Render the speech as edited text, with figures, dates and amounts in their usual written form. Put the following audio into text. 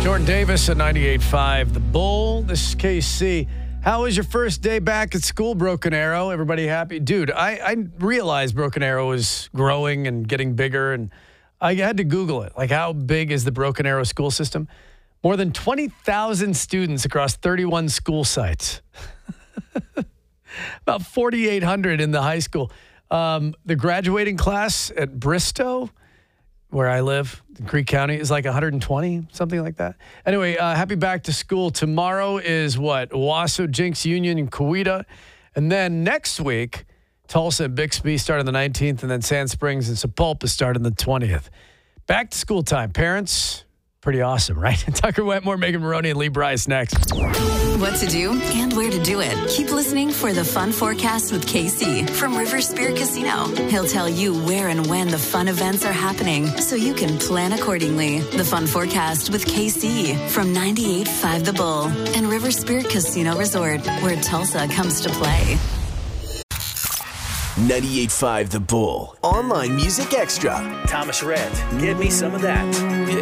Jordan Davis at 98.5 The Bull. This is KC. How was your first day back at school, Broken Arrow? Everybody happy? Dude, I realized Broken Arrow was growing and getting bigger, and I had to Google it. Like, how big is the Broken Arrow school system? More than 20,000 students across 31 school sites. About 4,800 in the high school. The graduating class at Bristow, where I live in Creek County, is like 120, something like that. Anyway, happy back to school. Tomorrow is what? Owasso, Jinx, Union, and Coweta. And then next week, Tulsa and Bixby start on the 19th, and then Sand Springs and Sapulpa start on the 20th. Back to school time. Parents, pretty awesome, right? Tucker Wetmore, Megan Maroney, and Lee Bryce next. What to do and where to do it. Keep listening for the Fun Forecast with KC from River Spirit Casino. He'll tell you where and when the fun events are happening so you can plan accordingly. The Fun Forecast with KC from 98.5 The Bull and River Spirit Casino Resort, where Tulsa comes to play. 98.5 The Bull. Online Music Extra. Thomas Rhett, give me some of that.